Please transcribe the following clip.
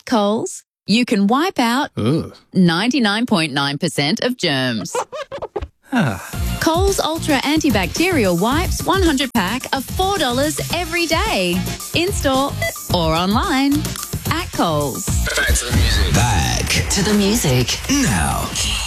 At Coles, you can wipe out 99.9% of germs. Coles Ultra Antibacterial Wipes 100 pack are $4 every day. In-store or online. At Coles. Back to the music. Back To the music. now.